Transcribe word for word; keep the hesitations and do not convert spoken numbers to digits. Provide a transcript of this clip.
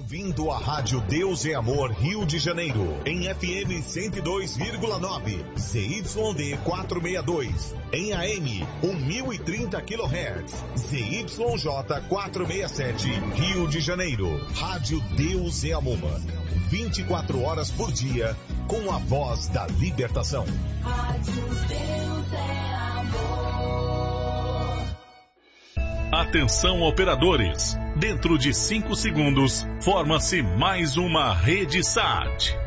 Bem-vindo à Rádio Deus é Amor Rio de Janeiro, em F M cento e dois vírgula nove, Z Y D quatrocentos e sessenta e dois, em A M mil e trinta quilohertz, Z Y J quatrocentos e sessenta e sete, Rio de Janeiro. Rádio Deus é Amor, vinte e quatro horas por dia, com a voz da libertação. Rádio Deus é Amor. Atenção, operadores. Dentro de cinco segundos, forma-se mais uma rede S A T.